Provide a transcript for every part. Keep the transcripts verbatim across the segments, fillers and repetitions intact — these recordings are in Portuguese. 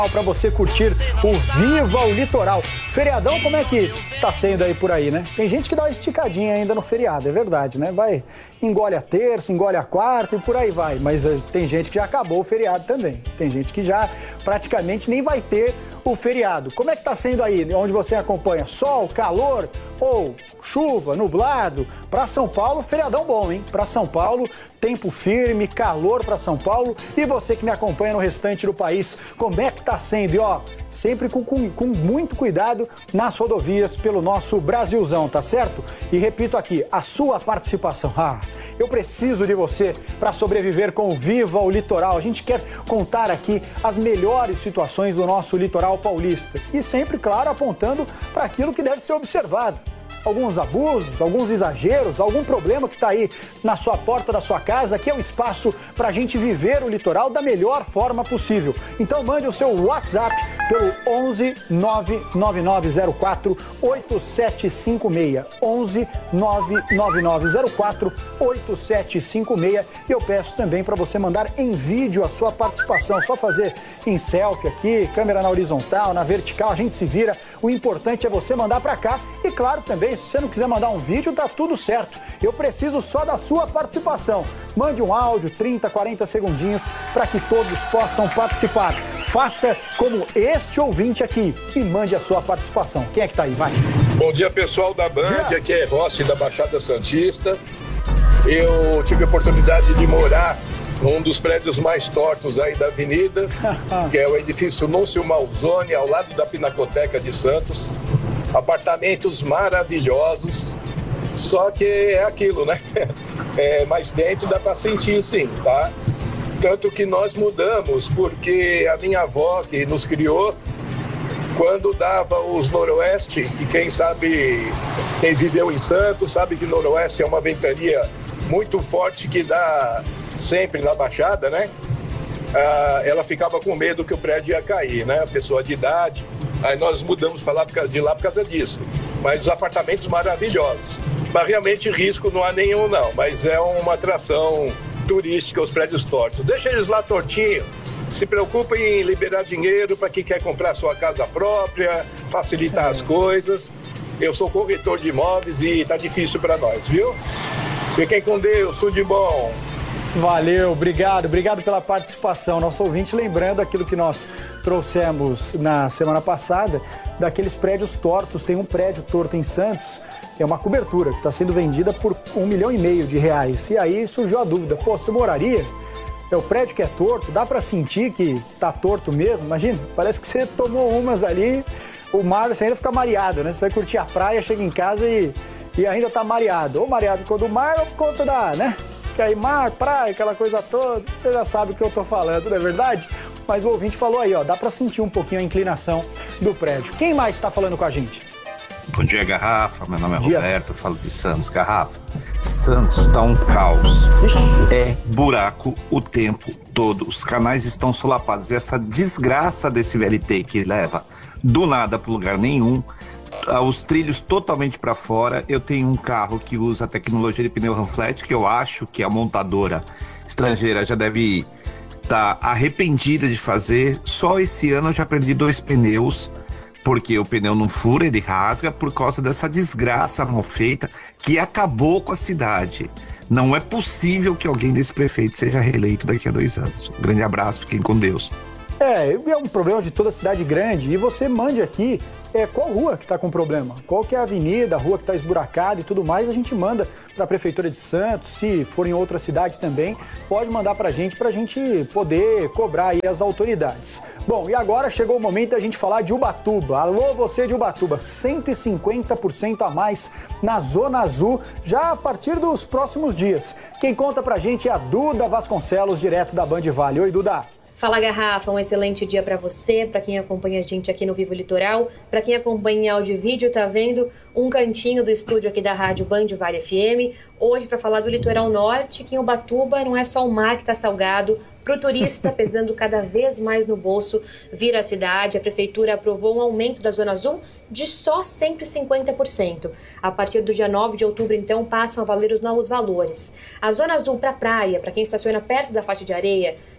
Para você curtir o Viva o Litoral. Feriadão, como é que tá sendo aí por aí, né? Tem gente que dá uma esticadinha ainda no feriado, é verdade, né? Vai, engole a terça, engole a quarta e por aí vai. Mas uh, tem gente que já acabou o feriado também. Tem gente que já praticamente nem vai ter o feriado. Como é que tá sendo aí, onde você acompanha? Sol, calor ou chuva, nublado? Para São Paulo, feriadão bom, hein? Para São Paulo, tempo firme, calor para São Paulo. E você que me acompanha no restante do país, como é que tá sendo? E ó, sempre com, com, com muito cuidado nas rodovias pelo nosso Brasilzão, tá certo? E repito aqui, a sua participação. Ah, eu preciso de você para sobreviver com o Viva o Litoral. A gente quer contar aqui as melhores situações do nosso litoral paulista. E sempre, claro, apontando para aquilo que deve ser observado. Alguns abusos, alguns exageros, algum problema que está aí na sua porta da sua casa, aqui é o espaço para a gente viver o litoral da melhor forma possível. Então mande o seu WhatsApp pelo onze nove nove nove zero quatro oito sete cinco seis, onze nove nove nove zero quatro oito sete cinco seis, e eu peço também para você mandar em vídeo a sua participação, só fazer em selfie aqui, câmera na horizontal, na vertical, a gente se vira, o importante é você mandar para cá e claro também, se você não quiser mandar um vídeo, tá tudo certo. Eu preciso só da sua participação. Mande um áudio, trinta, quarenta segundinhos, para que todos possam participar. Faça como este ouvinte aqui e mande a sua participação. Quem é que tá aí? Vai. Bom dia, pessoal da Band. Aqui é Rossi, da Baixada Santista. Eu tive a oportunidade de morar num dos prédios mais tortos aí da avenida, que é o edifício Núncio Malzone, ao lado da Pinacoteca de Santos. Apartamentos maravilhosos, só que é aquilo, né? É, mas dentro dá para sentir sim, tá? Tanto que nós mudamos, porque a minha avó, que nos criou, quando dava os noroeste, e quem sabe, quem viveu em Santos, sabe que noroeste é uma ventania muito forte que dá sempre na Baixada, né? Ah, ela ficava com medo que o prédio ia cair, né? A pessoa de idade. Aí nós mudamos para lá de lá por causa disso. Mas os apartamentos maravilhosos. Mas realmente risco não há nenhum, não. Mas é uma atração turística, os prédios tortos. Deixa eles lá tortinho. Se preocupem em liberar dinheiro para quem quer comprar sua casa própria, facilitar é. as coisas. Eu sou corretor de imóveis e tá difícil para nós, viu? Fiquem com Deus, tudo de bom. Valeu, obrigado, obrigado pela participação. Nosso ouvinte, lembrando aquilo que nós trouxemos na semana passada, daqueles prédios tortos. Tem um prédio torto em Santos, é uma cobertura que está sendo vendida por um milhão e meio de reais. E aí surgiu a dúvida, pô, você moraria? É o prédio que é torto, dá para sentir que tá torto mesmo? Imagina, parece que você tomou umas ali, o mar, você ainda fica mareado, né? Você vai curtir a praia, chega em casa e, e ainda tá mareado. Ou mareado por conta do mar ou por conta da, né? Que aí mar, praia, aquela coisa toda, você já sabe o que eu tô falando, não é verdade? Mas o ouvinte falou aí, ó, dá pra sentir um pouquinho a inclinação do prédio. Quem mais tá falando com a gente? Bom dia, Garrafa, meu nome é dia. Roberto, eu falo de Santos. Garrafa, Santos tá um caos, Ixi. é buraco o tempo todo, os canais estão solapados, e essa desgraça desse V L T que leva do nada pro lugar nenhum, os trilhos totalmente para fora. Eu tenho um carro que usa a tecnologia de pneu Ranflet, que eu acho que a montadora estrangeira já deve estar tá arrependida de fazer. Só esse ano eu já perdi dois pneus, porque o pneu não fura, ele rasga por causa dessa desgraça mal feita que acabou com a cidade. Não é possível que alguém desse prefeito seja reeleito daqui a dois anos. Um grande abraço, fiquem com Deus. É, é um problema de toda cidade grande, e você mande aqui é, qual rua que está com problema, qual que é a avenida, a rua que está esburacada e tudo mais, a gente manda para a Prefeitura de Santos, se for em outra cidade também, pode mandar para a gente, para a gente poder cobrar aí as autoridades. Bom, e agora chegou o momento da gente falar de Ubatuba. Alô, você de Ubatuba, cento e cinquenta por cento a mais na Zona Azul, já a partir dos próximos dias. Quem conta para a gente é a Duda Vasconcelos, direto da Band Vale. Oi, Duda. Fala, Garrafa, um excelente dia para você, para quem acompanha a gente aqui no Vivo Litoral, para quem acompanha em áudio e vídeo, tá vendo um cantinho do estúdio aqui da rádio Band Vale F M, hoje para falar do litoral norte, que em Ubatuba não é só o mar que tá salgado, para o turista, pesando cada vez mais no bolso, vir à cidade. A prefeitura aprovou um aumento da Zona Azul de só cento e cinquenta por cento. A partir do dia nove de outubro, então, passam a valer os novos valores. A Zona Azul para praia, para quem estaciona perto da faixa de areia,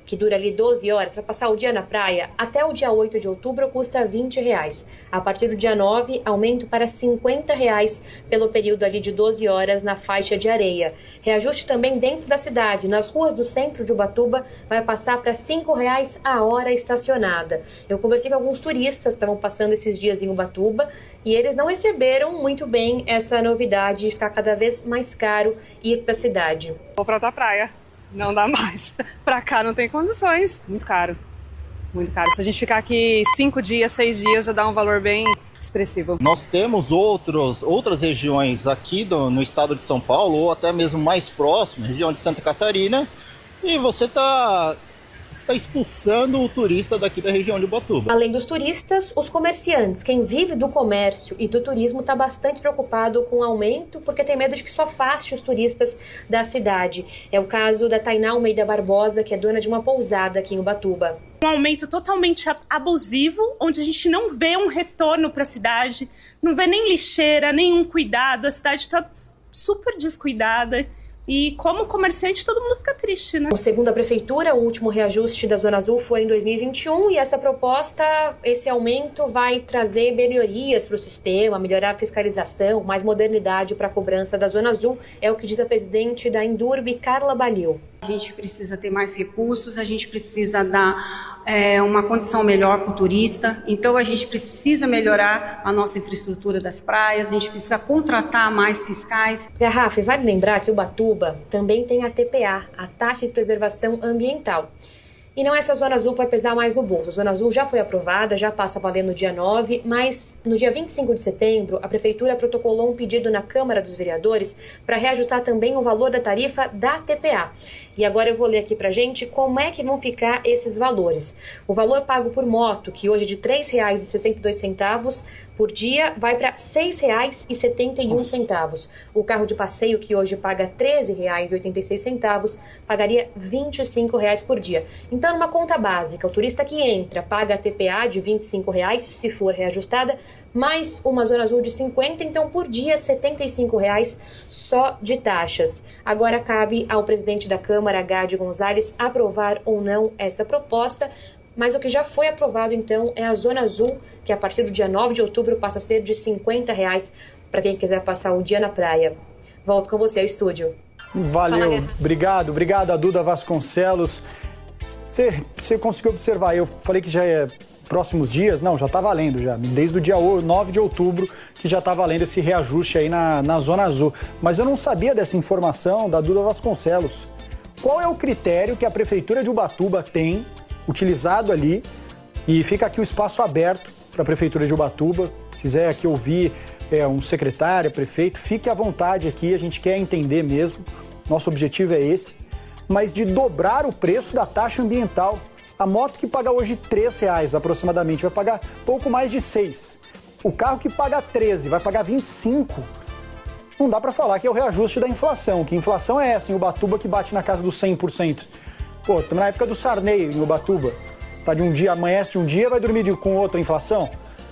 que dura ali doze horas, para passar o dia na praia, até o dia oito de outubro custa vinte reais. A partir do dia nove, aumento para cinquenta reais pelo período ali de doze horas na faixa de areia. Reajuste também dentro da cidade. Nas ruas do centro de Ubatuba vai passar para cinco reais a hora estacionada. Eu conversei com alguns turistas que estavam passando esses dias em Ubatuba e eles não receberam muito bem essa novidade de ficar cada vez mais caro ir para a cidade. Vou para outra praia, não dá mais. Para cá não tem condições, muito caro, muito caro. Se a gente ficar aqui cinco dias, seis dias, já dá um valor bem expressivo. Nós temos outros, outras regiões aqui do, no estado de São Paulo, ou até mesmo mais próximo, região de Santa Catarina, e você está está expulsando o turista daqui da região de Ubatuba. Além dos turistas, os comerciantes, quem vive do comércio e do turismo está bastante preocupado com o aumento, porque tem medo de que isso afaste os turistas da cidade. É o caso da Tainá Almeida Barbosa, que é dona de uma pousada aqui em Ubatuba. Um aumento totalmente abusivo, onde a gente não vê um retorno para a cidade, não vê nem lixeira, nenhum cuidado, a cidade está super descuidada. E como comerciante, todo mundo fica triste, né? Segundo a prefeitura, o último reajuste da Zona Azul foi em dois mil e vinte e um e essa proposta, esse aumento vai trazer melhorias para o sistema, melhorar a fiscalização, mais modernidade para a cobrança da Zona Azul, é o que diz a presidente da Indurb, Carla Balil. A gente precisa ter mais recursos, a gente precisa dar é, uma condição melhor para o turista, então a gente precisa melhorar a nossa infraestrutura das praias, a gente precisa contratar mais fiscais. Garrafa, vale lembrar que o Ubatuba também tem a T P A, a Taxa de Preservação Ambiental. E não é essa Zona Azul que vai pesar mais no bolso. A Zona Azul já foi aprovada, já passa a valer no dia nove, mas no dia vinte e cinco de setembro, a Prefeitura protocolou um pedido na Câmara dos Vereadores para reajustar também o valor da tarifa da T P A. E agora eu vou ler aqui pra gente como é que vão ficar esses valores. O valor pago por moto, que hoje é de três reais e sessenta e dois centavos por dia, vai para seis reais e setenta e um centavos. O carro de passeio, que hoje paga treze reais e oitenta e seis centavos, pagaria vinte e cinco reais por dia. Então, numa conta básica, o turista que entra paga a T P A de vinte e cinco reais, se for reajustada, mais uma Zona Azul de cinquenta, então por dia setenta e cinco reais só de taxas. Agora cabe ao presidente da Câmara, Gade Gonzalez, aprovar ou não essa proposta, mas o que já foi aprovado então é a Zona Azul, que a partir do dia nove de outubro passa a ser de cinquenta reais para quem quiser passar o dia na praia. Volto com você ao estúdio. Valeu, obrigado, obrigado a Duda Vasconcelos. Você, você conseguiu observar, eu falei que já é próximos dias, não, já está valendo já, desde o dia nove de outubro que já está valendo esse reajuste aí na, na Zona Azul. Mas eu não sabia dessa informação da Duda Vasconcelos. Qual é o critério que a Prefeitura de Ubatuba tem utilizado ali? E fica aqui o espaço aberto para a Prefeitura de Ubatuba, quiser aqui ouvir é, um secretário, prefeito, fique à vontade aqui, a gente quer entender mesmo, nosso objetivo é esse, mas de dobrar o preço da taxa ambiental. A moto que paga hoje três reais aproximadamente vai pagar pouco mais de seis. O carro que paga treze vai pagar vinte e cinco. Não dá para falar que é o reajuste da inflação, que inflação é essa em Ubatuba que bate na casa dos cem por cento. Pô, estamos na época do Sarney em Ubatuba. Tá de um dia, amanhece de um dia, vai dormir de, com outra inflação.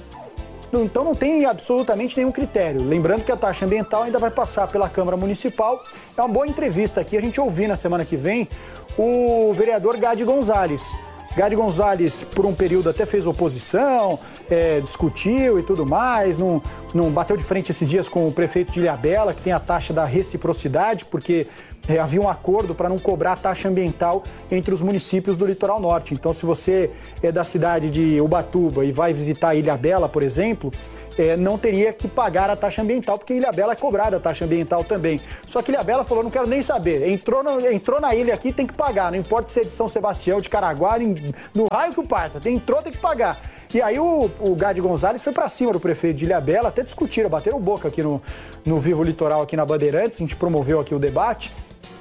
Então não tem absolutamente nenhum critério. Lembrando que a taxa ambiental ainda vai passar pela Câmara Municipal. É uma boa entrevista aqui, a gente ouvir na semana que vem o vereador Gade Gonzalez. Gade Gonzalez, por um período, até fez oposição, é, discutiu e tudo mais, não, não bateu de frente esses dias com o prefeito de Ilhabela, que tem a taxa da reciprocidade, porque é, havia um acordo para não cobrar a taxa ambiental entre os municípios do litoral norte. Então, se você é da cidade de Ubatuba e vai visitar Ilhabela, por exemplo, é, não teria que pagar a taxa ambiental, porque Ilhabela é cobrada a taxa ambiental também. Só que Ilhabela falou, não quero nem saber, entrou, no, entrou na ilha aqui, tem que pagar, não importa se é de São Sebastião, de Caraguá, no raio que o parta, entrou, tem que pagar. E aí o, o Gade Gonzalez foi para cima do prefeito de Ilhabela, até discutiram, bateram boca aqui no, no Vivo Litoral, aqui na Bandeirantes, a gente promoveu aqui o debate,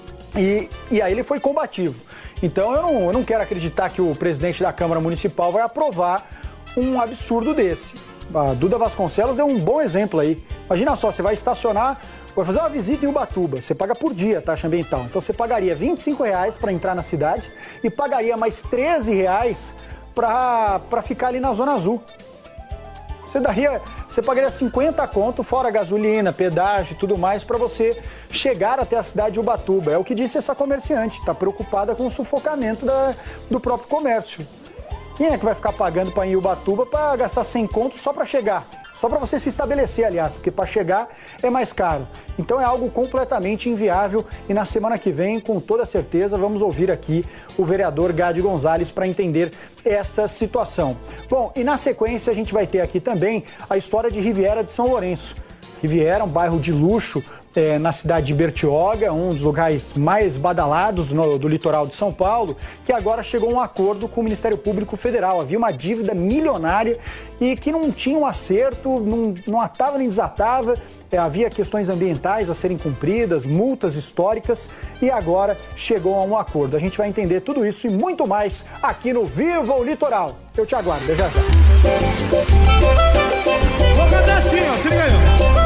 e, e aí ele foi combativo. Então eu não, eu não quero acreditar que o presidente da Câmara Municipal vai aprovar um absurdo desse. A Duda Vasconcelos deu um bom exemplo aí. Imagina só, você vai estacionar, vai fazer uma visita em Ubatuba, você paga por dia a taxa ambiental. Então você pagaria vinte e cinco reais para entrar na cidade e pagaria mais treze reais para ficar ali na Zona Azul. Você daria, você pagaria cinquenta conto, fora gasolina, pedágio e tudo mais, para você chegar até a cidade de Ubatuba. É o que disse essa comerciante, está preocupada com o sufocamento da, do próprio comércio. Quem é que vai ficar pagando para ir em Ubatuba para gastar cem contos só para chegar? Só para você se estabelecer, aliás, porque para chegar é mais caro. Então é algo completamente inviável e na semana que vem, com toda certeza, vamos ouvir aqui o vereador Gadi Gonzalez para entender essa situação. Bom, e na sequência a gente vai ter aqui também a história de Riviera de São Lourenço. Riviera, um bairro de luxo é, na cidade de Bertioga, um dos lugares mais badalados do, do litoral de São Paulo, que agora chegou a um acordo com o Ministério Público Federal. Havia uma dívida milionária e que não tinha um acerto, não, não atava nem desatava. É, havia questões ambientais a serem cumpridas, multas históricas e agora chegou a um acordo. A gente vai entender tudo isso e muito mais aqui no Viva o Litoral. Eu te aguardo, já já. Vou cantar assim, ó, se liga aí.